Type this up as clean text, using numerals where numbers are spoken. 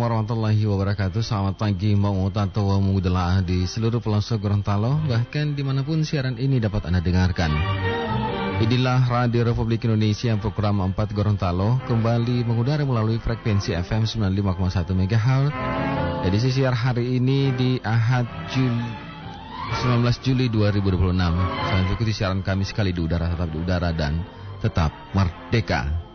warahmatullahi wabarakatuh. Selamat pagi mau tato mudelaah di seluruh pelosok Gorontalo, bahkan dimanapun siaran ini dapat Anda dengarkan. Inilah Radio Republik Indonesia program 4 Gorontalo kembali mengudara melalui frekuensi FM 95,1 MHz. Edisi siar hari ini di Ahad 19 Juli 2026. Selamat ikuti siaran kami sekali di udara, tetap di udara dan tetap merdeka.